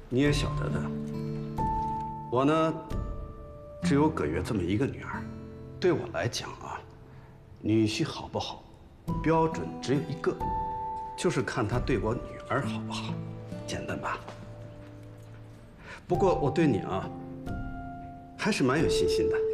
你也晓得的，我呢，只有葛月这么一个女儿，对我来讲啊，女婿好不好，标准只有一个，就是看他对我女儿好不好，简单吧？不过我对你啊，还是蛮有信心的。